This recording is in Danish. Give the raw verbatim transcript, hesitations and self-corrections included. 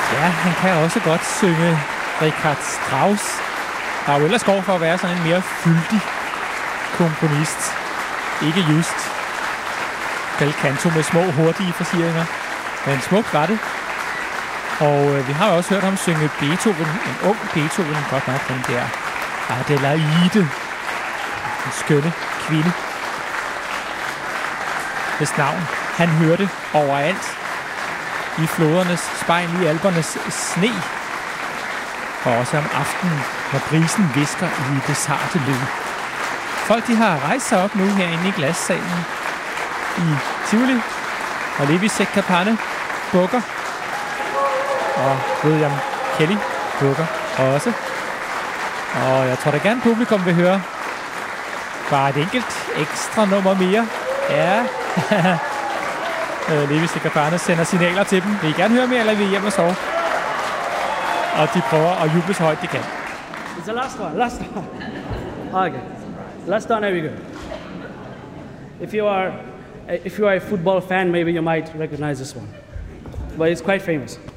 Ja, han kan også godt synge Richard Strauss, der jo ellers går for at være sådan en mere fyldig komponist. Ikke just bel canto med små, hurtige forceringer, men smukt var det. Og øh, vi har jo også hørt ham synge Beethoven, en ung Beethoven, godt nok den der Adelaide, en skønne kvinde, hvis navn han hørte overalt. I flodernes spejl, i alpernes sne, og også om aftenen, når brisen visker i det sarte løb. Folk de har rejst sig op nu herinde i glassalen i Tivoli, og Levi Sekapane bukker, og William Kelly bukker også. Og jeg tror da gerne publikum vil høre bare et enkelt ekstra nummer mere. Ja, Levi Sekapane sender signaler til dem. Vil I gerne høre mere, eller vil I hjem og sove? Og de prøver at juble så højt de kan. It's the last one, last one. Okay, last one, here we go. If you are, if you are a football fan, maybe you might recognize this one, but it's quite famous.